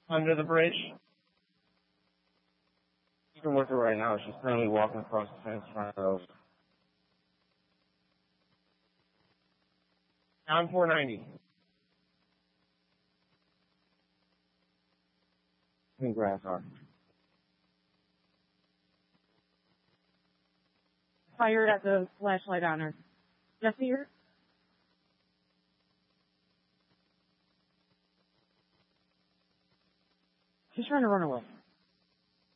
under the bridge. You can work her right now. She's currently walking across the fence trying to go. Down 490. Congrats, Art. Fired at the flashlight on her. Did I see her? She's trying to run away.